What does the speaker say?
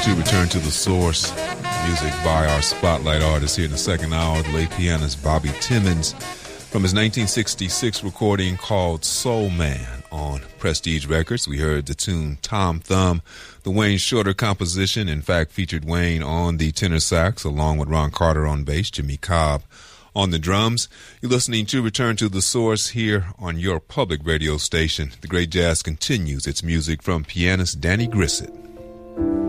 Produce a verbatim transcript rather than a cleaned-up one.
To return to the source, music by our spotlight artist here in the second hour, the late pianist Bobby Timmons, from his nineteen sixty-six recording called Soul Man on Prestige Records. We heard the tune Tom Thumb. The Wayne Shorter composition, in fact, featured Wayne on the tenor sax along with Ron Carter on bass, Jimmy Cobb on the drums. You're listening to Return to the Source here on your public radio station. The great jazz continues its music from pianist Danny Grissett.